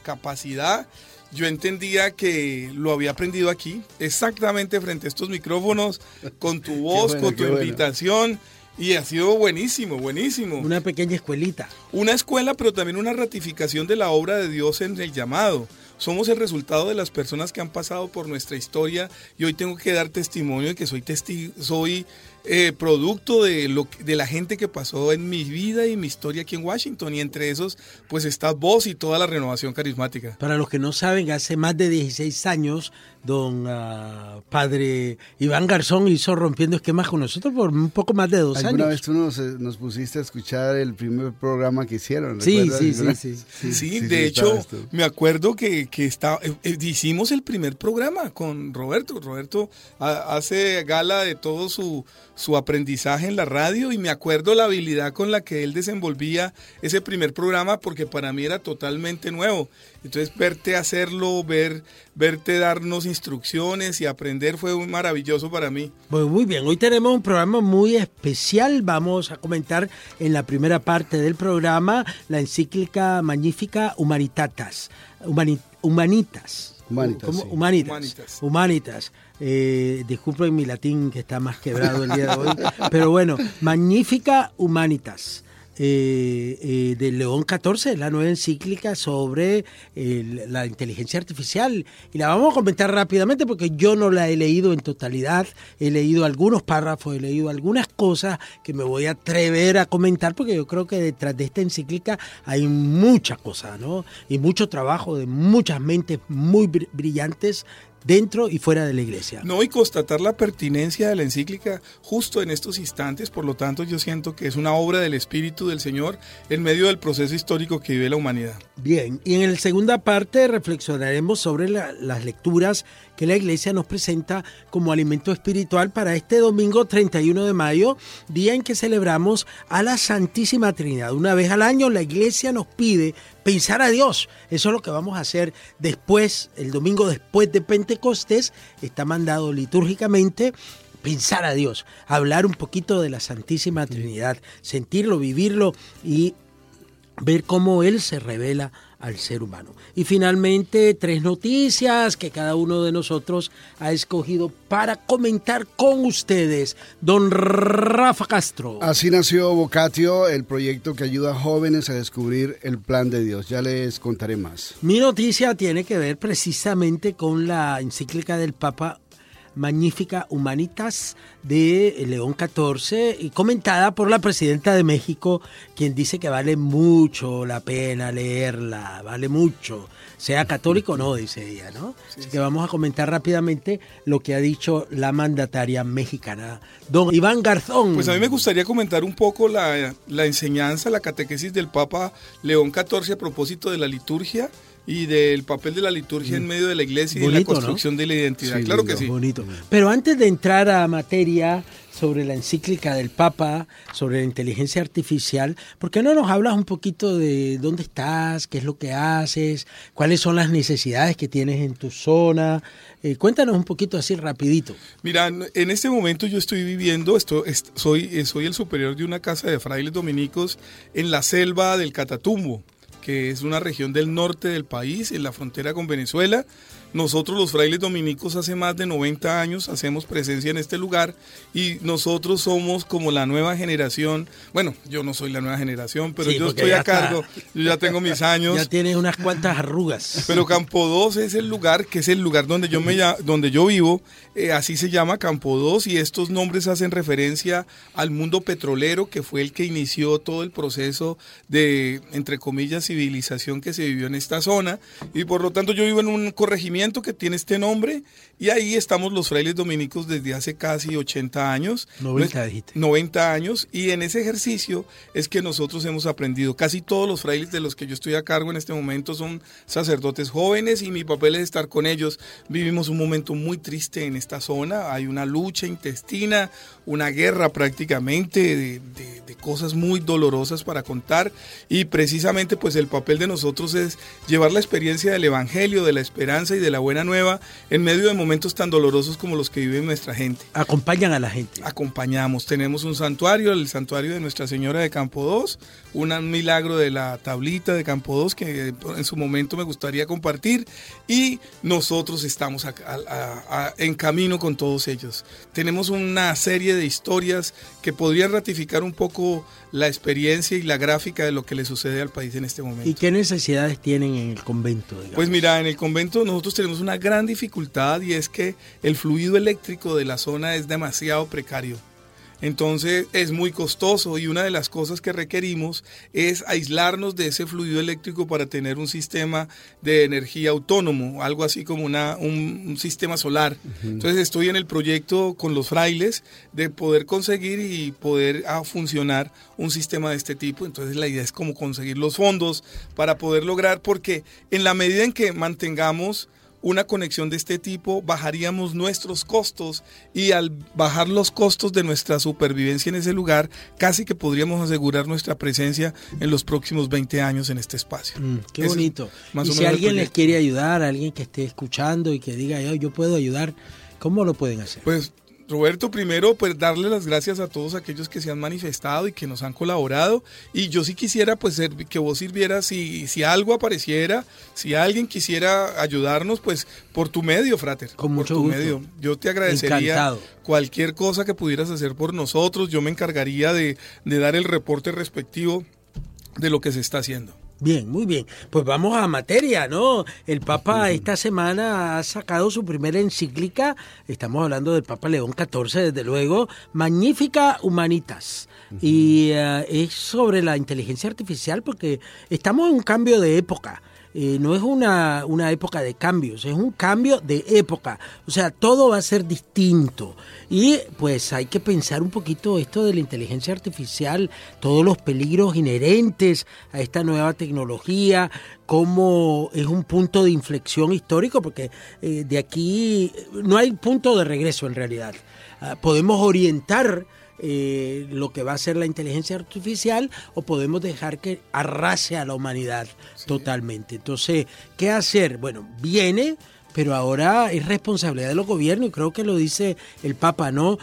capacidad. Yo entendía que lo había aprendido aquí, exactamente frente a estos micrófonos, con tu voz, con tu invitación, y ha sido buenísimo, buenísimo. Una pequeña escuelita. Una escuela, pero también una ratificación de la obra de Dios en el llamado. Somos el resultado de las personas que han pasado por nuestra historia, y hoy tengo que dar testimonio de que soy producto de la gente que pasó en mi vida y mi historia aquí en Washington, y entre esos pues está vos y toda la renovación carismática. Para los que no saben, hace más de 16 años don padre Iván Garzón hizo Rompiendo Esquemas con nosotros por un poco más de 2 años. ¿Alguna vez tú nos pusiste a escuchar el primer programa que hicieron? Sí, de hecho me acuerdo que hicimos el primer programa con Roberto. Roberto hace gala de todo su aprendizaje en la radio, y me acuerdo la habilidad con la que él desenvolvía ese primer programa, porque para mí era totalmente nuevo. Entonces verte hacerlo, verte darnos instrucciones y aprender fue muy maravilloso para mí. Pues muy bien, hoy tenemos un programa muy especial. Vamos a comentar en la primera parte del programa la encíclica Magnificat Humanitatis. Disculpen mi latín, que está más quebrado el día de hoy, pero bueno, Magnificat Humanitas, de León XIV, la nueva encíclica sobre la inteligencia artificial, y la vamos a comentar rápidamente porque yo no la he leído en totalidad. He leído algunos párrafos, he leído algunas cosas que me voy a atrever a comentar, porque yo creo que detrás de esta encíclica hay mucha cosa, ¿no? Y mucho trabajo de muchas mentes muy brillantes dentro y fuera de la iglesia. No, y constatar la pertinencia de la encíclica justo en estos instantes. Por lo tanto, yo siento que es una obra del Espíritu del Señor en medio del proceso histórico que vive la humanidad. Bien, y en la segunda parte reflexionaremos sobre las lecturas que la iglesia nos presenta como alimento espiritual para este domingo 31 de mayo, día en que celebramos a la Santísima Trinidad. Una vez al año la iglesia nos pide pensar a Dios. Eso es lo que vamos a hacer después, el domingo después de Pentecostés. Está mandado litúrgicamente pensar a Dios, hablar un poquito de la Santísima Trinidad, sentirlo, vivirlo y ver cómo Él se revela al ser humano. Y finalmente, 3 noticias que cada uno de nosotros ha escogido para comentar con ustedes. Don Rafa Castro. Así nació Vocatio, el proyecto que ayuda a jóvenes a descubrir el plan de Dios. Ya les contaré más. Mi noticia tiene que ver precisamente con la encíclica del Papa Magnificat Humanitas de León XIV, y comentada por la presidenta de México, quien dice que vale mucho la pena leerla, vale mucho, sea católico o no, dice ella, ¿no? Así que vamos a comentar rápidamente lo que ha dicho la mandataria mexicana, don Iván Garzón. Pues a mí me gustaría comentar un poco la enseñanza, la catequesis del Papa León XIV a propósito de la liturgia y del papel de la liturgia en medio de la iglesia y bonito, de la construcción, ¿no?, de la identidad. Sí, claro que sí. Bonito. Pero antes de entrar a materia sobre la encíclica del Papa, sobre la inteligencia artificial, ¿por qué no nos hablas un poquito de dónde estás, qué es lo que haces, cuáles son las necesidades que tienes en tu zona? Cuéntanos un poquito así rapidito. Mira, en este momento yo estoy viviendo, soy el superior de una casa de frailes dominicos en la selva del Catatumbo, que es una región del norte del país, en la frontera con Venezuela. Nosotros los frailes dominicos hace más de 90 años hacemos presencia en este lugar, y nosotros somos como la nueva generación. Bueno, yo no soy la nueva generación, pero sí, yo estoy a cargo, yo ya tengo mis años. Ya tienes unas cuantas arrugas. Pero Campo 2 es el lugar, que es el lugar donde yo vivo, así se llama Campo 2, y estos nombres hacen referencia al mundo petrolero, que fue el que inició todo el proceso de, entre comillas, civilización que se vivió en esta zona, y por lo tanto yo vivo en un corregimiento que tiene este nombre, y ahí estamos los frailes dominicos desde hace casi 80 años. 90 años, y en ese ejercicio es que nosotros hemos aprendido. Casi todos los frailes de los que yo estoy a cargo en este momento son sacerdotes jóvenes, y mi papel es estar con ellos. Vivimos un momento muy triste en esta zona, hay una lucha intestina, una guerra prácticamente de cosas muy dolorosas para contar, y precisamente pues el papel de nosotros es llevar la experiencia del Evangelio, de la esperanza y de la buena nueva en medio de momentos tan dolorosos como los que vive nuestra gente. Acompañan a la gente. Acompañamos, tenemos un santuario, el santuario de Nuestra Señora de Campo 2, un milagro de la tablita de Campo 2 que en su momento me gustaría compartir, y nosotros estamos en camino con todos ellos. Tenemos una serie de historias que podrían ratificar un poco la experiencia y la gráfica de lo que le sucede al país en este momento. ¿Y qué necesidades tienen en el convento, digamos? Pues mira, en el convento nosotros tenemos una gran dificultad, y es que el fluido eléctrico de la zona es demasiado precario. Entonces es muy costoso, y una de las cosas que requerimos es aislarnos de ese fluido eléctrico para tener un sistema de energía autónomo, algo así como un sistema solar. Entonces estoy en el proyecto con los frailes de poder conseguir y poder funcionar un sistema de este tipo. Entonces la idea es como conseguir los fondos para poder lograr, porque en la medida en que mantengamos una conexión de este tipo, bajaríamos nuestros costos, y al bajar los costos de nuestra supervivencia en ese lugar, casi que podríamos asegurar nuestra presencia en los próximos 20 años en este espacio. Qué bonito. Y si alguien les quiere ayudar, alguien que esté escuchando y que diga, yo puedo ayudar, ¿cómo lo pueden hacer? Pues Roberto, primero pues darle las gracias a todos aquellos que se han manifestado y que nos han colaborado, y yo sí quisiera pues que vos sirvieras, si algo apareciera, si alguien quisiera ayudarnos, pues por tu medio, frater. Con mucho gusto. Medio. Yo te agradecería. Encantado. Cualquier cosa que pudieras hacer por nosotros, yo me encargaría de dar el reporte respectivo de lo que se está haciendo. Bien, muy bien. Pues vamos a materia, ¿no? El Papa esta semana ha sacado su primera encíclica, estamos hablando del Papa León XIV, desde luego, Magnificat Humanitas. Y es sobre la inteligencia artificial, porque estamos en un cambio de época. No es una época de cambios, es un cambio de época. O sea, todo va a ser distinto. Y pues hay que pensar un poquito esto de la inteligencia artificial, todos los peligros inherentes a esta nueva tecnología, cómo es un punto de inflexión histórico, porque de aquí no hay punto de regreso en realidad. Podemos orientar lo que va a ser la inteligencia artificial, o podemos dejar que arrase a la humanidad totalmente. Entonces, ¿qué hacer? Bueno, viene, pero ahora es responsabilidad de los gobiernos, y creo que lo dice el Papa, ¿no?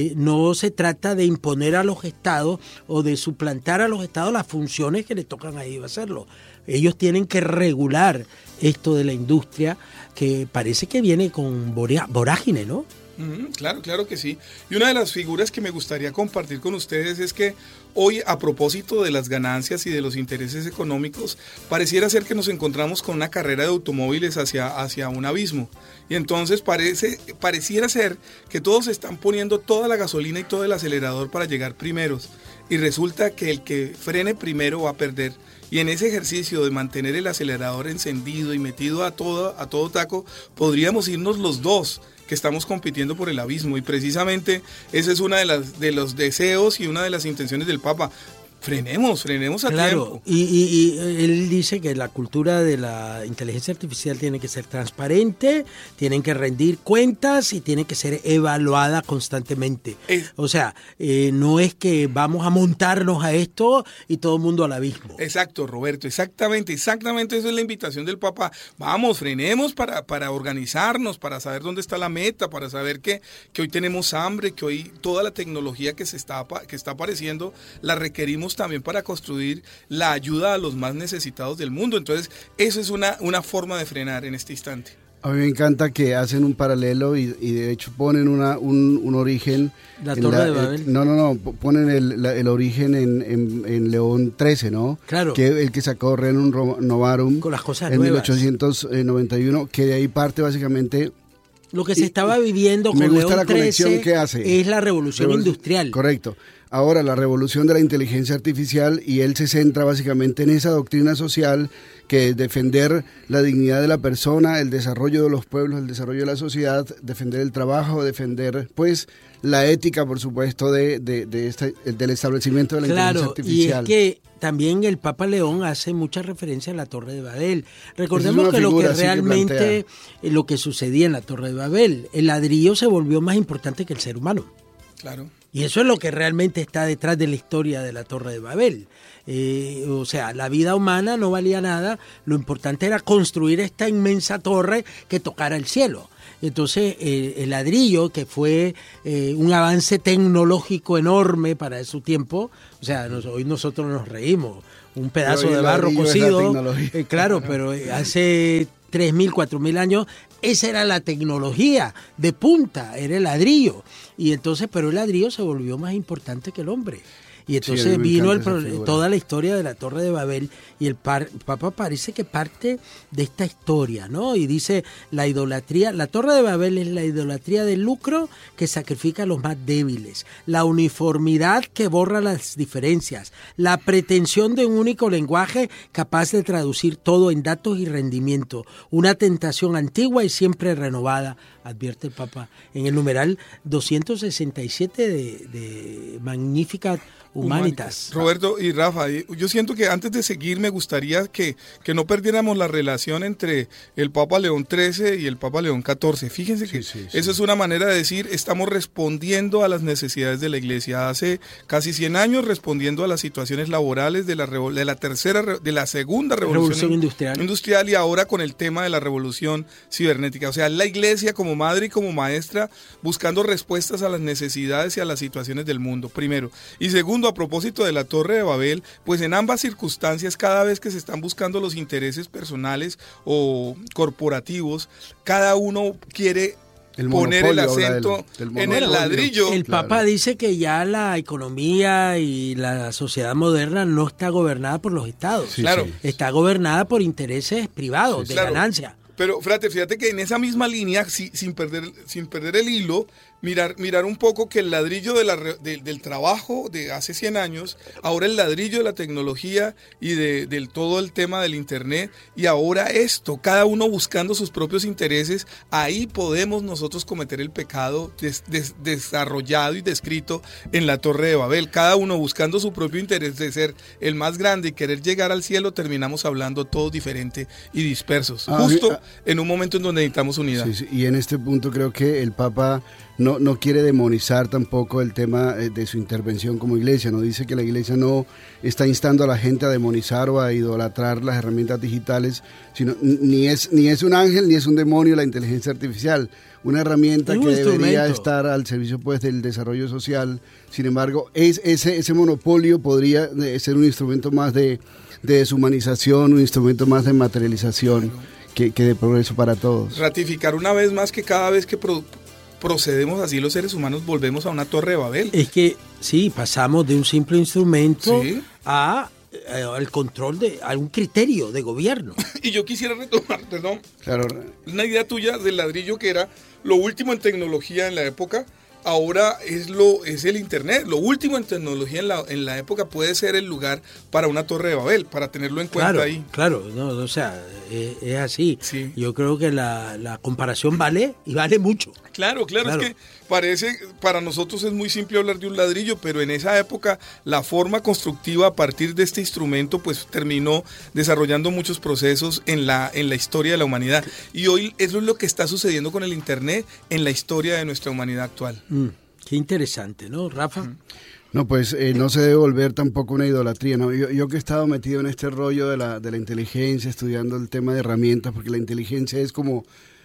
No se trata de imponer a los estados o de suplantar a los estados las funciones que les tocan a ellos hacerlo. Ellos tienen que regular esto de la industria, que parece que viene con vorágine, ¿no? Claro que sí. Y una de las figuras que me gustaría compartir con ustedes es que hoy, a propósito de las ganancias y de los intereses económicos, pareciera ser que nos encontramos con una carrera de automóviles hacia un abismo. Y entonces pareciera ser que todos están poniendo toda la gasolina y todo el acelerador para llegar primeros. Y resulta que el que frene primero va a perder. Y en ese ejercicio de mantener el acelerador encendido y metido a todo taco, podríamos irnos los dos, que estamos compitiendo por el abismo, y precisamente ese es uno de los deseos y una de las intenciones del Papa. Frenemos a tiempo. Y él dice que la cultura de la inteligencia artificial tiene que ser transparente, tienen que rendir cuentas y tiene que ser evaluada constantemente. O sea, no es que vamos a montarnos a esto y todo el mundo al abismo. Exacto, Roberto, exactamente, esa es la invitación del Papa. Vamos, frenemos para organizarnos, para saber dónde está la meta, para saber que hoy tenemos hambre, que hoy toda la tecnología que está apareciendo la requerimos también para construir la ayuda a los más necesitados del mundo. Entonces, eso es una forma de frenar en este instante. A mí me encanta que hacen un paralelo y de hecho ponen un origen. La Torre de Babel. No, ponen el origen en León XIII, ¿no? Claro. Que el que sacó Rerum Novarum con las cosas en nuevas. 1891, que de ahí parte básicamente. Lo que se estaba viviendo con León XIII es la revolución industrial. Correcto. Ahora, la revolución de la inteligencia artificial, y él se centra básicamente en esa doctrina social que es defender la dignidad de la persona, el desarrollo de los pueblos, el desarrollo de la sociedad, defender el trabajo, defender pues la ética, por supuesto, del establecimiento de la inteligencia artificial. Y es que también el Papa León hace mucha referencia a la Torre de Babel. Recordemos que lo que realmente lo que sucedía en la Torre de Babel, el ladrillo se volvió más importante que el ser humano. Claro. Y eso es lo que realmente está detrás de la historia de la Torre de Babel. O sea, la vida humana no valía nada, lo importante era construir esta inmensa torre que tocara el cielo. Entonces, el ladrillo, que fue un avance tecnológico enorme para su tiempo, o sea, hoy nosotros nos reímos, un pedazo de barro cocido, claro, pero hace 3.000, 4.000 años, esa era la tecnología de punta, era el ladrillo. Y entonces, pero el ladrillo se volvió más importante que el hombre. Y entonces vino toda la historia de la Torre de Babel, y el Papa parece que parte de esta historia, ¿no? Y dice, la idolatría, la Torre de Babel es la idolatría del lucro que sacrifica a los más débiles, la uniformidad que borra las diferencias, la pretensión de un único lenguaje capaz de traducir todo en datos y rendimiento, una tentación antigua y siempre renovada, advierte el Papa en el numeral 267 de Magnificat Humanitas. Roberto y Rafa, yo siento que antes de seguir me gustaría que no perdiéramos la relación entre el Papa León XIII y el Papa León XIV. Fíjense que eso es una manera de decir, estamos respondiendo a las necesidades de la Iglesia. Hace casi 100 años respondiendo a las situaciones laborales de la segunda revolución industrial, y ahora con el tema de la revolución cibernética. O sea, la Iglesia como madre y como maestra buscando respuestas a las necesidades y a las situaciones del mundo, primero. Y segundo, a propósito de la Torre de Babel, pues en ambas circunstancias, cada vez que se están buscando los intereses personales o corporativos, cada uno quiere poner el acento en el ladrillo. El Papa dice que ya la economía y la sociedad moderna no está gobernada por los estados, está gobernada por intereses privados de ganancia. Pero fíjate que en esa misma línea, sin perder el hilo, mirar un poco que el ladrillo del trabajo de hace 100 años, ahora el ladrillo de la tecnología y del todo el tema del internet, y ahora esto, cada uno buscando sus propios intereses, ahí podemos nosotros cometer el pecado desarrollado y descrito en la Torre de Babel. Cada uno buscando su propio interés de ser el más grande y querer llegar al cielo, terminamos hablando todos diferente y dispersos, justo en un momento en donde necesitamos unidad. Y en este punto creo que el Papa no quiere demonizar tampoco el tema de su intervención como iglesia. No dice que la iglesia no está instando a la gente a demonizar o a idolatrar las herramientas digitales, sino ni es un ángel ni es un demonio la inteligencia artificial, una herramienta que debería estar al servicio pues del desarrollo social. Sin embargo, ese monopolio podría ser un instrumento más de deshumanización, un instrumento más de materialización que de progreso para todos. Ratificar una vez más que cada vez que procedemos así los seres humanos volvemos a una Torre de Babel. Es que sí, pasamos de un simple instrumento al control a un criterio de gobierno. Y yo quisiera retomar, una idea tuya del ladrillo que era lo último en tecnología en la época. Ahora es el internet, lo último en tecnología en la época puede ser el lugar para una Torre de Babel, para tenerlo en cuenta ahí. Claro, o sea, es así. Sí. Yo creo que la comparación vale y vale mucho. Claro, es que para nosotros es muy simple hablar de un ladrillo, pero en esa época la forma constructiva a partir de este instrumento pues terminó desarrollando muchos procesos en la historia de la humanidad. Y hoy eso es lo que está sucediendo con el internet en la historia de nuestra humanidad actual. Qué interesante, ¿no, Rafa? No, pues no se debe volver tampoco una idolatría, ¿no? Yo que he estado metido en este rollo de la inteligencia, estudiando el tema de herramientas, porque la inteligencia es como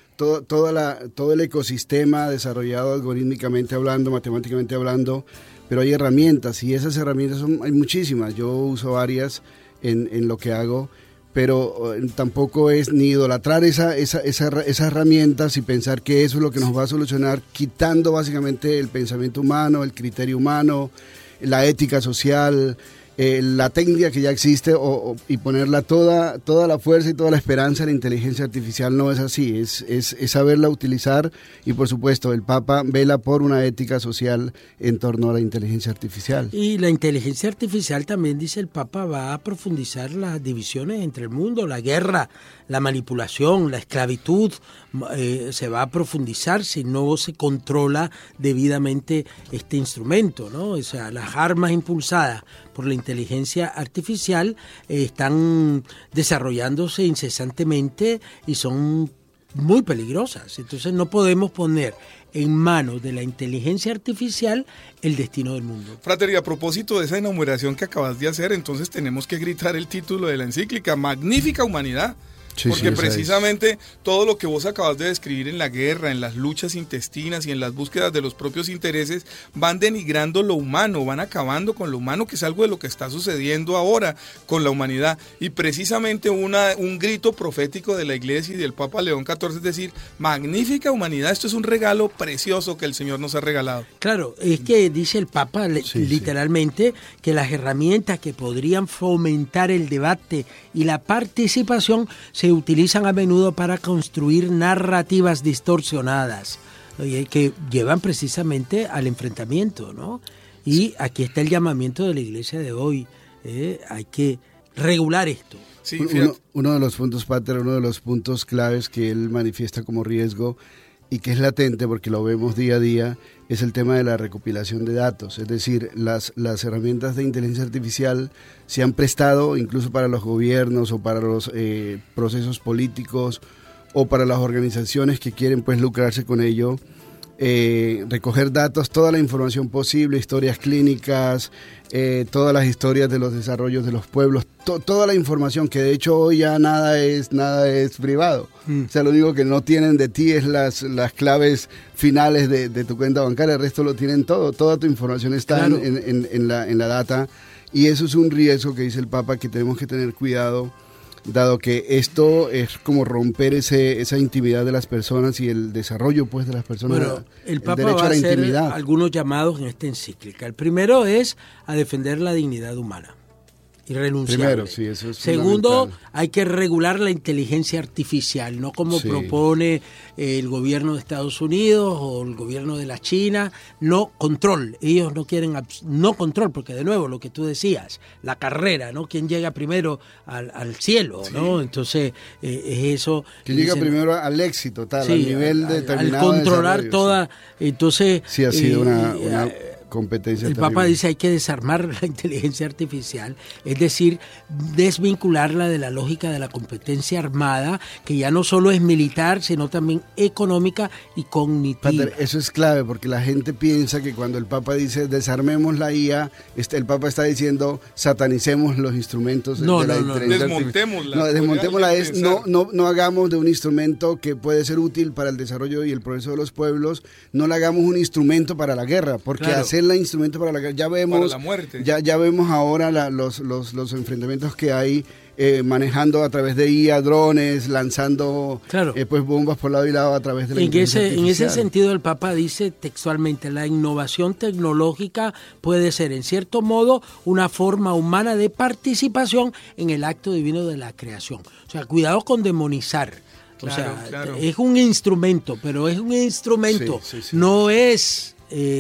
todo el ecosistema desarrollado algorítmicamente hablando, matemáticamente hablando, pero hay herramientas y esas herramientas hay muchísimas. Yo uso varias en lo que hago, pero tampoco es ni idolatrar esas herramientas y pensar que eso es lo que nos va a solucionar, quitando básicamente el pensamiento humano, el criterio humano, la ética social, la técnica que ya existe y ponerla toda la fuerza y toda la esperanza en la inteligencia artificial. No es así, es saberla utilizar, y por supuesto el Papa vela por una ética social en torno a la inteligencia artificial. Y la inteligencia artificial también, dice el Papa, va a profundizar las divisiones entre el mundo, la guerra, la manipulación, la esclavitud, se va a profundizar si no se controla debidamente este instrumento, ¿no? O sea, las armas impulsadas por la inteligencia artificial están desarrollándose incesantemente y son muy peligrosas. Entonces no podemos poner en manos de la inteligencia artificial el destino del mundo. Frater, y a propósito de esa enumeración que acabas de hacer, entonces tenemos que gritar el título de la encíclica, Magnífica Humanidad. Sí, porque precisamente todo lo que vos acabas de describir en la guerra, en las luchas intestinas y en las búsquedas de los propios intereses, van denigrando lo humano, van acabando con lo humano, que es algo de lo que está sucediendo ahora con la humanidad. Y precisamente un grito profético de la Iglesia y del Papa León XIV es decir, magnífica humanidad, esto es un regalo precioso que el Señor nos ha regalado. Claro, es que dice el Papa literalmente que las herramientas que podrían fomentar el debate y la participación se utilizan a menudo para construir narrativas distorsionadas que llevan precisamente al enfrentamiento, ¿no? Y aquí está el llamamiento de la Iglesia de hoy. Hay que regular esto. Sí, uno de los puntos, Pater, uno de los puntos claves que él manifiesta como riesgo y que es latente porque lo vemos día a día, es el tema de la recopilación de datos. Es decir, las herramientas de inteligencia artificial se han prestado incluso para los gobiernos o para los procesos políticos o para las organizaciones que quieren pues lucrarse con ello, recoger datos, toda la información posible, historias clínicas, todas las historias de los desarrollos de los pueblos, toda la información, que de hecho hoy ya nada es privado. O sea, lo único que no tienen de ti es las claves finales de tu cuenta bancaria, el resto lo tienen todo, toda tu información está en la data, y eso es un riesgo que dice el Papa que tenemos que tener cuidado, dado que esto es como romper esa intimidad de las personas y el desarrollo pues de las personas. Bueno, el Papa va a hacer algunos llamados en esta encíclica. El primero es a defender la dignidad humana, irrenunciable. Primero, sí, eso es Segundo, hay que regular la inteligencia artificial, no como propone el gobierno de Estados Unidos o el gobierno de la China, no control. Ellos no quieren no control, porque de nuevo lo que tú decías, la carrera, ¿no? ¿Quién llega primero al cielo, ¿no? Entonces, es eso. ¿Quién llega primero al éxito, tal, al nivel determinado al controlar de toda, entonces. Sí, ha sido una competencia. El Papa dice hay que desarmar la inteligencia artificial, es decir, desvincularla de la lógica de la competencia armada, que ya no solo es militar, sino también económica y cognitiva. Pater, eso es clave, porque la gente piensa que cuando el Papa dice desarmemos la IA, el Papa está diciendo satanicemos los instrumentos de la inteligencia desmontémosla. No, desmontémosla es no hagamos de un instrumento que puede ser útil para el desarrollo y el progreso de los pueblos, no le hagamos un instrumento para la guerra, porque hacer la instrumento para la guerra, ya vemos para la muerte. Ya vemos ahora los enfrentamientos que hay manejando a través de IA, drones, lanzando pues bombas por lado y lado a través de la inteligencia artificial. En ese sentido el Papa dice textualmente, la innovación tecnológica puede ser en cierto modo una forma humana de participación en el acto divino de la creación. O sea, cuidado con demonizar. Es un instrumento, pero es un instrumento, no es...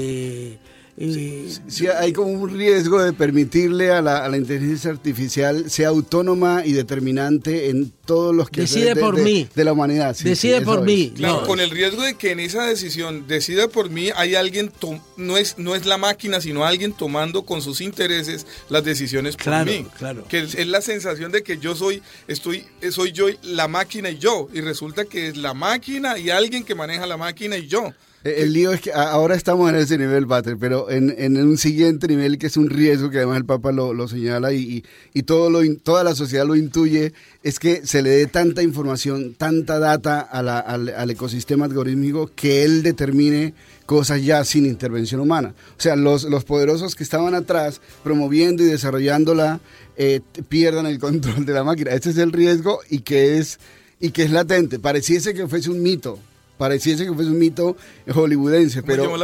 Sí, hay como un riesgo de permitirle a la inteligencia artificial sea autónoma y determinante en todos los que decide por mí de la humanidad. Decide por mí. Claro, con el riesgo de que en esa decisión decida por mí hay alguien, no es la máquina, sino alguien tomando con sus intereses las decisiones por mí. Claro. Que es la sensación de que soy yo, la máquina y yo, y resulta que es la máquina y alguien que maneja la máquina y yo. El lío es que ahora estamos en ese nivel, Pater, pero en un siguiente nivel que es un riesgo que además el Papa lo señala y toda la sociedad lo intuye, es que se le dé tanta información, tanta data al ecosistema algorítmico que él determine cosas ya sin intervención humana. O sea, los poderosos que estaban atrás promoviendo y desarrollándola pierdan el control de la máquina. Este es el riesgo y que es latente. Pareciese que fuese un mito hollywoodense, pero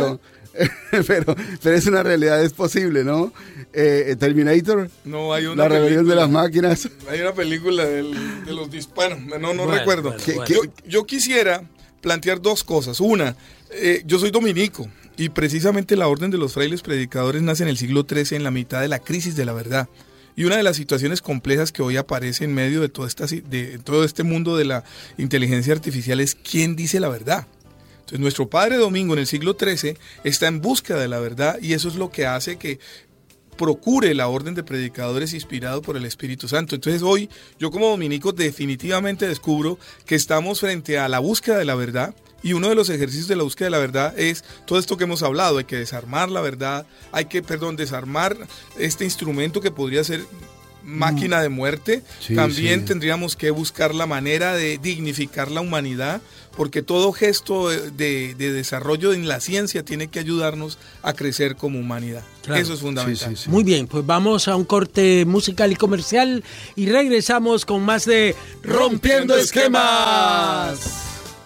es una realidad, es posible, ¿no? Terminator, no, hay una la rebelión de las máquinas. Hay una película de los disparos, no recuerdo. Yo quisiera plantear dos cosas. Una, yo soy dominico y precisamente la Orden de los Frailes Predicadores nace en el siglo XIII, en la mitad de la crisis de la verdad. Y una de las situaciones complejas que hoy aparece en medio de todo este mundo de la inteligencia artificial es quién dice la verdad. Entonces nuestro Padre Domingo en el siglo XIII está en búsqueda de la verdad y eso es lo que hace que procure la orden de predicadores inspirado por el Espíritu Santo. Entonces hoy yo como dominico definitivamente descubro que estamos frente a la búsqueda de la verdad, y uno de los ejercicios de la búsqueda de la verdad es todo esto que hemos hablado. Hay que desarmar la verdad, desarmar este instrumento que podría ser máquina de muerte. También tendríamos que buscar la manera de dignificar la humanidad, porque todo gesto de desarrollo en la ciencia tiene que ayudarnos a crecer como humanidad. Claro. Eso es fundamental. Muy bien, pues vamos a un corte musical y comercial y regresamos con más de Rompiendo Esquemas.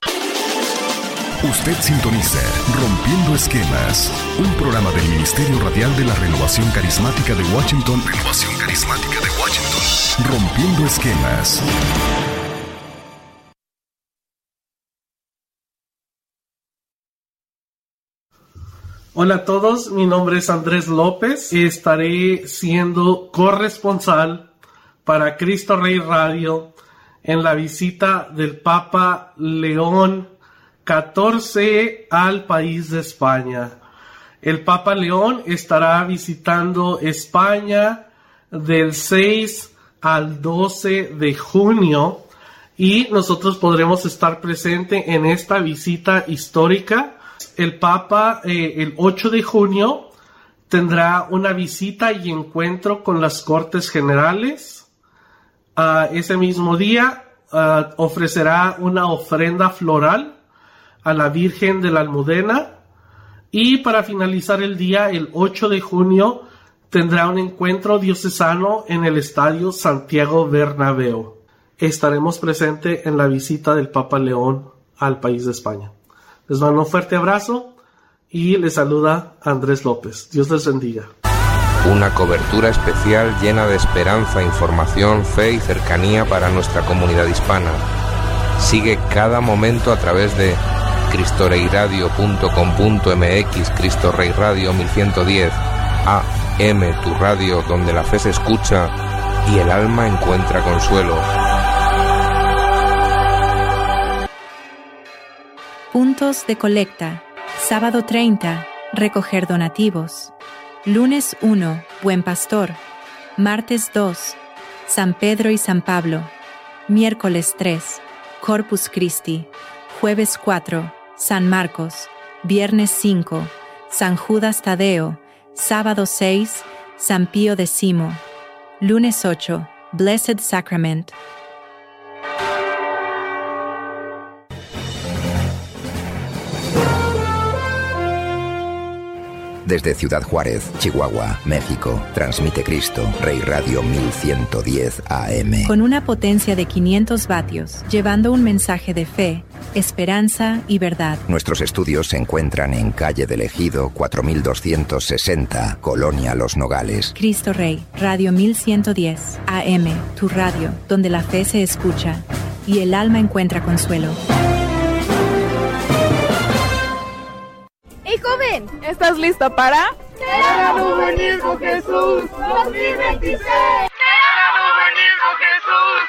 Usted sintoniza Rompiendo Esquemas, un programa del Ministerio Radial de la Renovación Carismática de Washington. Rompiendo Esquemas. Hola a todos, mi nombre es Andrés López y estaré siendo corresponsal para Cristo Rey Radio en la visita del Papa León XIV al país de España. El Papa León estará visitando España del 6 al 12 de junio y nosotros podremos estar presentes en esta visita histórica. El Papa el 8 de junio tendrá una visita y encuentro con las Cortes Generales. Ese mismo día ofrecerá una ofrenda floral a la Virgen de la Almudena, y para finalizar el día, el 8 de junio, tendrá un encuentro diocesano en el Estadio Santiago Bernabéu. Estaremos presentes en la visita del Papa León al país de España. Les mando un fuerte abrazo y les saluda Andrés López. Dios les bendiga. Una cobertura especial llena de esperanza, información, fe y cercanía para nuestra comunidad hispana. Sigue cada momento a través de cristoreiradio.com.mx, Cristo Rey Radio 1110, AM, tu radio donde la fe se escucha y el alma encuentra consuelo. Puntos de colecta. Sábado 30, recoger donativos. Lunes 1, Buen Pastor. Martes 2, San Pedro y San Pablo. Miércoles 3, Corpus Christi. Jueves 4, San Marcos. Viernes 5, San Judas Tadeo. Sábado 6, San Pío X. Lunes 8, Blessed Sacrament. Desde Ciudad Juárez, Chihuahua, México, transmite Cristo Rey Radio 1110 AM. Con una potencia de 500 vatios, llevando un mensaje de fe, esperanza y verdad. Nuestros estudios se encuentran en Calle del Ejido 4260, Colonia Los Nogales. Cristo Rey, Radio 1110 AM, tu radio, donde la fe se escucha y el alma encuentra consuelo. ¡Hey, joven! ¿Estás lista para...? ¡Quiero venir con Jesús 2026! ¡Quiero venir con Jesús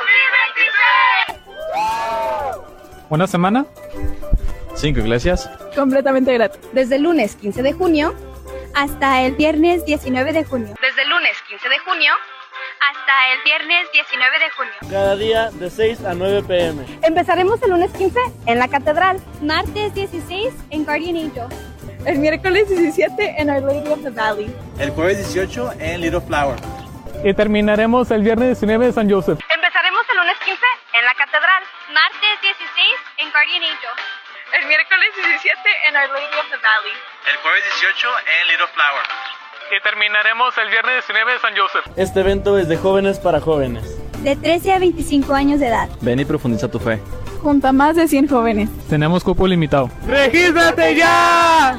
2026! ¿Una semana? 5 iglesias. Completamente gratis. Desde el lunes 15 de junio hasta el viernes 19 de junio. Desde el lunes 15 de junio hasta el viernes 19 de junio. Cada día de 6 a 9 p.m. Empezaremos el lunes 15 en la Catedral. Martes 16 en Guardian Angel. El miércoles 17 en Our Lady of the Valley. El jueves 18 en Little Flower. Y terminaremos el viernes 19 en San Joseph. Empezaremos el lunes 15 en la Catedral. Martes 16 en Guardian Angel. El miércoles 17 en Our Lady of the Valley. El jueves 18 en Little Flower. Y terminaremos el viernes 19 en San Joseph. Este evento es de jóvenes para jóvenes. De 13 a 25 años de edad. Ven y profundiza tu fe. Junto a más de 100 jóvenes. Tenemos cupo limitado. ¡Regístrate ya!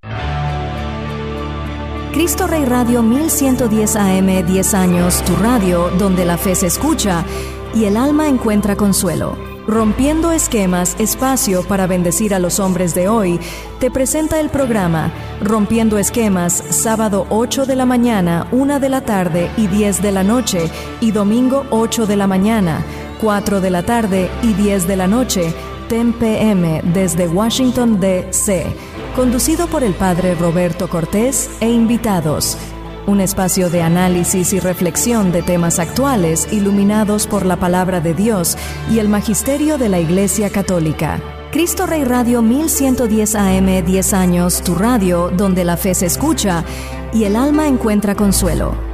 Cristo Rey Radio 1110 AM, 10 años, tu radio donde la fe se escucha y el alma encuentra consuelo. Rompiendo Esquemas, espacio para bendecir a los hombres de hoy, te presenta el programa Rompiendo Esquemas, sábado 8 de la mañana, 1 de la tarde y 10 de la noche, y domingo 8 de la mañana, 4 de la tarde y 10 de la noche, 10 p.m. desde Washington, D.C., conducido por el Padre Roberto Cortés e invitados. un espacio de análisis y reflexión de temas actuales iluminados por la palabra de Dios y el magisterio de la Iglesia Católica. Cristo Rey Radio 1110 AM, 10 años, tu radio donde la fe se escucha y el alma encuentra consuelo.